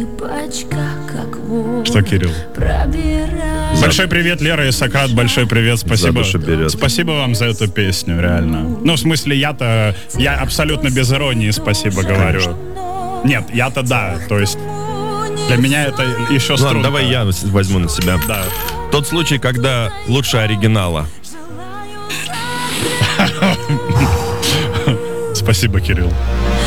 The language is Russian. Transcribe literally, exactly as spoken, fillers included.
Что, Кирилл? Большой привет, Лера и Сократ, большой привет, спасибо. Спасибо вам за эту песню, реально. Ну, в смысле, я-то, я абсолютно без иронии спасибо говорю. Нет, я-то да, то есть для меня это еще струнно. Ладно, давай я возьму на себя. Да. Тот случай, когда лучше оригинала. Спасибо, Кирилл.